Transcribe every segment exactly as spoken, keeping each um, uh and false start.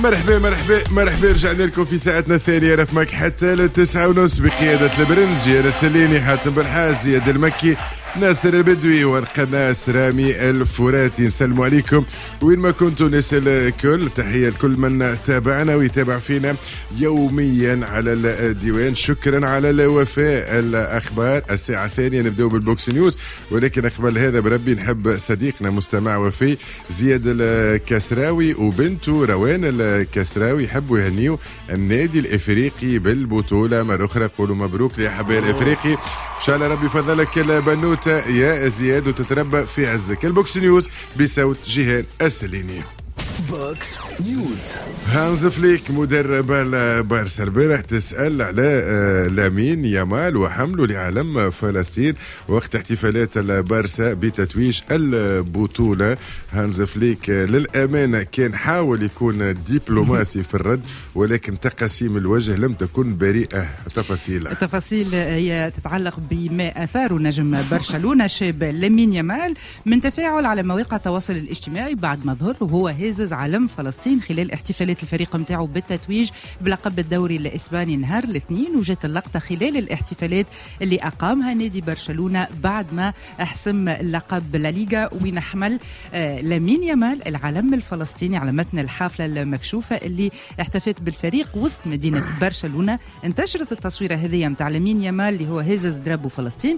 مرحبا مرحبا مرحبا رجعنا لكم في ساعتنا الثانية رفمك حتى لتسعة ونص بقيادة البرنس جير السليني حاتم بالحاج زياد المكي ناصر البدوي والقناص رامي الفراتي. نسلموا عليكم وين ما كنتوا ناس الكل. تحية لكل من تابعنا ويتابع فينا يوميا على الديوان. شكرا على الوفاء. الأخبار الساعة الثانية نبدأ بالبوكس نيوز، ولكن قبل هذا بربي نحب صديقنا مستمع وفي زياد الكسراوي وبنته روان الكسراوي يحبوا يهنيوا النادي الإفريقي بالبطولة مرة أخرى. قولوا مبروك يا حبايب الإفريقي، إن شاء الله ربي فضلك البنوتة يا زياد وتتربى في عزك. البوكس نيوز بصوت جيهان السليني. بوكس نيوز. هانز فليك مدرب البارسا البارح تسأل على لامين يامال وحمله لعلم فلسطين وقت احتفالات البارسا بتتويج البطولة. هانز فليك للأمانة كان حاول يكون دبلوماسي في الرد، ولكن تقاسيم الوجه لم تكن بريئة. تفاصيل التفاصيل هي تتعلق بما أثار نجم برشلونة شاب لامين يامال من تفاعل على مواقع التواصل الاجتماعي بعد ما ظهر وهو هزز علم فلسطين خلال احتفالات الفريق متاعه بالتتويج بلقب الدوري الإسباني نهار الاثنين. وجات اللقطة خلال الاحتفالات اللي أقامها نادي برشلونة بعد ما أحسم لقب لا ليغا وين حمل آه لامين يامال العلم الفلسطيني على متن الحافلة المكشوفة اللي احتفت بالفريق وسط مدينة برشلونة. انتشرت التصويرة هذه متاع لامين يامال اللي هو هزز درابو فلسطين،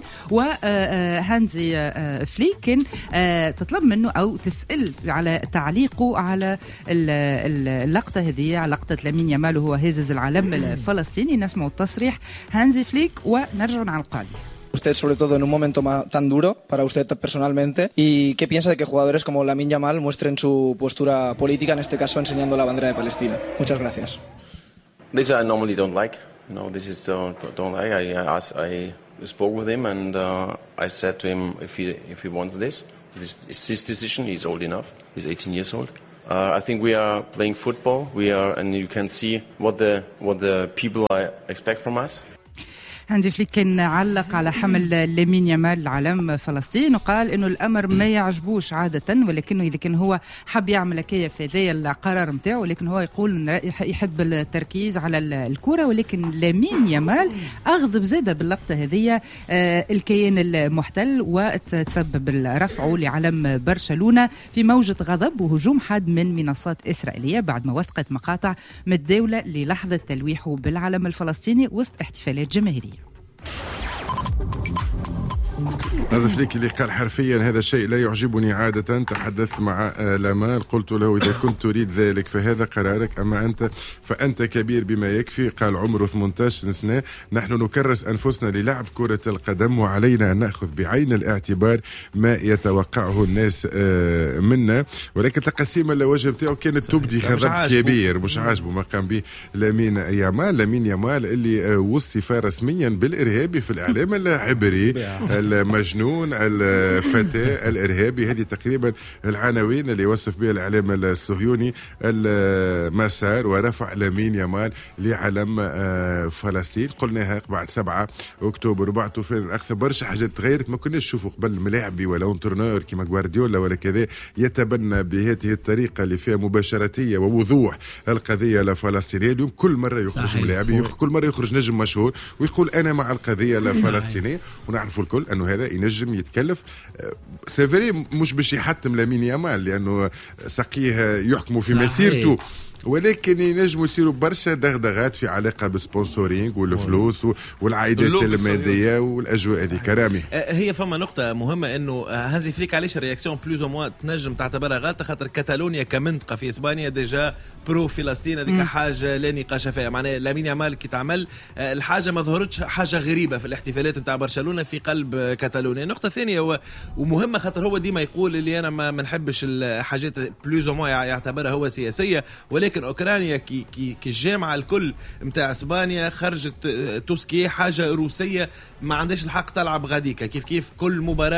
وهانزي فليك كان تطلب منه أو تسأل على تعليقه على اللقطة هذه، على لقطة لامين يامال وهو هزز العلم الفلسطيني. نسمع التصريح هانزي فليك ونرجع على القالي. Usted, sobre todo en un momento tan duro para usted personalmente, ¿y qué piensa de que jugadores como Lamine Yamal muestren su postura política, en este caso enseñando la bandera de Palestina? Muchas gracias. This I normally don't like. No, this is uh, don't like. I asked, I spoke with him and uh, I said to him if he if he wants this, this it's his decision. He's old enough. He's eighteen years old. Uh, I think we are playing football. We are, and you can see what the what the people expect from us. هانزي فليك كان علق على حمل لامين يامال علم فلسطين وقال انه الامر ما يعجبوش عاده، ولكنه اذا كان هو حب يعمل كيف في ذا القرار نتاعو، ولكن هو يقول يحب التركيز على الكره. ولكن لامين يامال اغضب زاده باللقطه هذه الكيان المحتل وتسبب رفعه لعلم برشلونه في موجه غضب وهجوم حاد من منصات اسرائيليه بعد ما وثقت مقاطع متداوله للحظه تلويحه بالعلم الفلسطيني وسط احتفالات جماهيريه. هذا فليك اللي قال حرفيا هذا الشيء لا يعجبني عادة. تحدثت مع لامال قلت له إذا كنت تريد ذلك فهذا قرارك، أما أنت فأنت كبير بما يكفي. قال عمره ثمانية عشر سنة. نحن نكرس أنفسنا للعب كرة القدم وعلينا أن نأخذ بعين الاعتبار ما يتوقعه الناس منا، ولكن تقسيم الوجه بتاعه كانت تبدي غضب كبير مش عاجبه ما قام به لامين يامال. لامين يامال اللي وصف رسميا بالإرهابي في الإعلام العبري، المجنون، الفتاة، الإرهابي. هذه تقريبا العناوين اللي وصف بها الإعلام الصهيوني المسار ورفع لامين يامال لعلم فلسطين. قلناها بعد سبعة أكتوبر وبعد في الأقصى برشا حاجات تغيرت ما كناش نشوفوا قبل ملاعبي ولا اونترنور كما غوارديولا ولا كذا يتبنى بهذه الطريقة اللي فيها مباشرتية ووضوح القضية الفلسطينية. اليوم كل مرة يخرج ملاعبي، كل مرة يخرج نجم مشهور ويقول أنا مع القضية الفلسطينية، ونعرفوا الكل أنه هذا ينجم يتكلف سيفري مش باش يحتم لامين يامال لأنه سقيه يحكموا في مسيرته، ولكن ينجموا يصيروا برشا دغدغات في علاقة بالسبونسورينج والفلوس والعائدات المادية والأجواء هذه. كرامي هي فما نقطة مهمة إنه هانزي فليك علاش الرياكسيون بلوز أو موا تنجم تعتبرها غلطة، خاطر كاتالونيا كمنطقة في إسبانيا ديجا برو فلسطين، هذيك حاجة لا نقاش فيها. معناها لامين يامال كي تعمل الحاجة ما ظهرتش حاجة غريبة في الاحتفالات نتاع برشلونة في قلب كاتالونيا. النقطة الثانية هو ومهمة خاطر هو ديما يقول اللي أنا ما نحبش الحاجات بلوز أو موا يعتبرها هو سياسية، ولكن أوكرانيا كي كي كي الجامعة الكل متاع إسبانيا خرجت توسكي حاجة روسية ما عندهاش الحق تلعب غاديكا، كيف كيف كل مباراة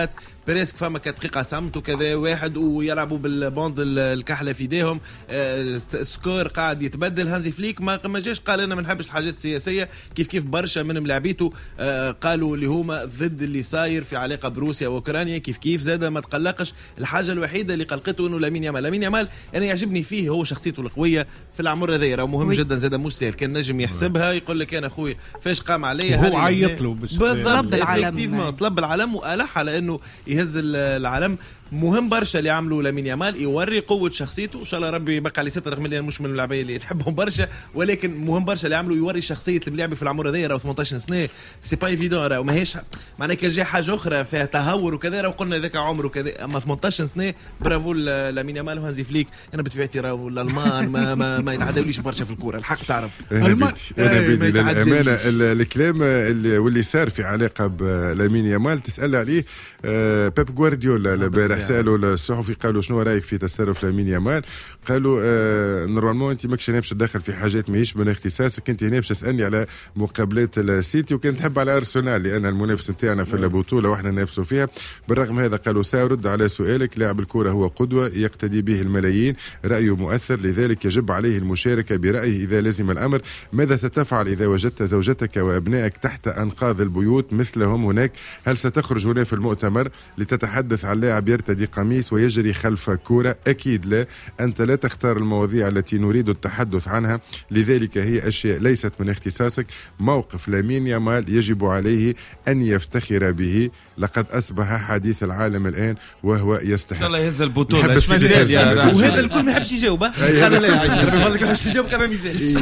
بريسك فما كدقيقه صمت وكذا واحد ويلعبوا بالبوند الكحله في ايديهم، سكور قاعد يتبدل. هانزي فليك ما ما جاش قال انا ما نحبش الحاجات السياسيه كيف كيف برشا من ملاعبيته قالوا اللي هما ضد اللي صاير في علاقه بروسيا واوكرانيا، كيف كيف زاد ما تقلقش. الحاجه الوحيده اللي قلقته انه لامين يامال لامين يامال انا يعجبني فيه هو شخصيته القويه في العمر هذا، راه مهم جدا زاد مش سهل. كان نجم يحسبها يقول لك انا اخوي فاش قام عليا هو عيط له بالضبط العالم طلب العالم والح على انه يهز العالم. مهم برشا اللي عملوا لامين يامال يوري قوه شخصيته، ان شاء الله ربي يبقى عليه ستر رغم اني مش من اللاعبين اللي نحبهم برشا، ولكن مهم برشا اللي عملوا يوري شخصيه الملاعب في العمر هذا. راه ثمانية عشر سنه سي با ايفيدون، راه ماهيش معناها كان جاي حاجه اخرى فيها تهور وكذا، راه قلنا ذاك عمره كذا، اما ثمانية عشر سنه برافو لامين يامال وهانزي فليك. انا بطبيعتي راه الالمان ما ما, ما يتعداوليش برشا في الكوره الحق تعرف. انا بدي للامانه الكلام اللي واللي صار في علاقه بلامين يامال تسال عليه بيب غوارديولا البارح، سالوا الصحفي قالوا شنو رايك في تصرف لامين يامال؟ قالوا آه نورمالمون انت ماكش هنا باش تدخل في حاجات ماهيش من اختصاصك، انت هنا باش تسالني على مقابلات السيتي وكان تحب على ارسنال لان المنافس نتاعنا في البطوله واحنا ننافسوا فيها. بالرغم هذا قالوا سارد على سؤالك، لاعب الكره هو قدوه يقتدي به الملايين، رايه مؤثر لذلك يجب عليه المشاركه برايه اذا لزم الامر. ماذا ستفعل اذا وجدت زوجتك وابنائك تحت انقاض البيوت مثلهم هناك؟ هل ستخرج هنا في المؤتمر لتتحدث عن لاعب يرتدي قميص ويجري خلف كرة؟ أكيد لا، أنت لا تختار المواضيع التي نريد التحدث عنها، لذلك هي أشياء ليست من اختصاصك. موقف لامين يامال يجب عليه أن يفتخر به، لقد أصبح حديث العالم الآن وهو يستحق. الله يهز البطولة وهذا الكل ما يحبش يجاوبه. قال لا عايش ما يحبش يجاوب كمان ميزانش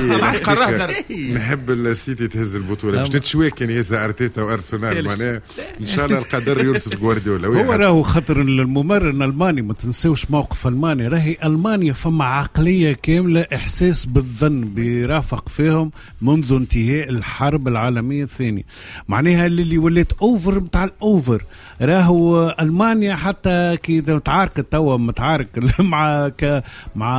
نحب السيتي تهز البطولة باش تتشوي كان يهزها أرتيتا وأرسنال، معناها إن شاء الله القدر يرسل غوارديولا. هو راهو خطر الممرن الألماني، ما تنسوش موقف ألمانيا، راهي ألمانيا فما عقلية كاملة إحساس بالظن بيرافق فيهم منذ انتهاء الحرب العالمية الثانية، معناها اللي ولات أوفر متاع الأوفر. راهو ألمانيا حتى كي تعارك توا متعارك مع ك مع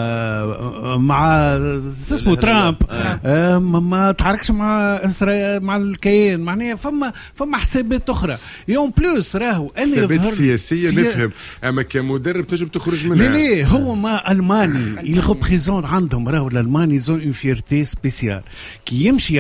مع اسمه ترامب آه ما تعاركش مع إسرائيل مع الكيان، معناها فما فما حسابات أخرى يوم بلوس. راهو حسابات سياسية سيا... نفهم، أما كمدرب تجب تخرج منها. ليه هو ما ألماني يلغو بريزون عندهم، راهو الألماني زون اون فيرتي سبيسيال كي يمشي